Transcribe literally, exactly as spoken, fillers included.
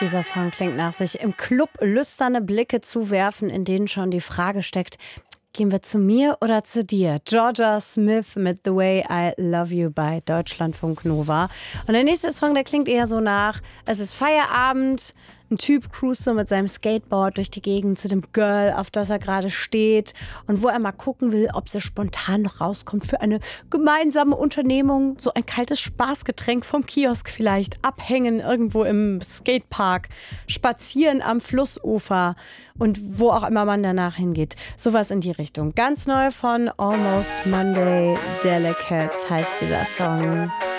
Dieser Song klingt nach sich im Club lüsterne Blicke zu werfen, in denen schon die Frage steckt, gehen wir zu mir oder zu dir? Georgia Smith mit The Way I Love You bei Deutschlandfunk Nova. Und der nächste Song, der klingt eher so nach, es ist Feierabend, ein Typ cruist so mit seinem Skateboard durch die Gegend zu dem Girl, auf das er gerade steht und wo er mal gucken will, ob sie spontan noch rauskommt für eine gemeinsame Unternehmung, so ein kaltes Spaßgetränk vom Kiosk vielleicht, abhängen irgendwo im Skatepark, spazieren am Flussufer und wo auch immer man danach hingeht. Sowas in die Richtung. Ganz neu von Almost Monday Delicates heißt dieser Song.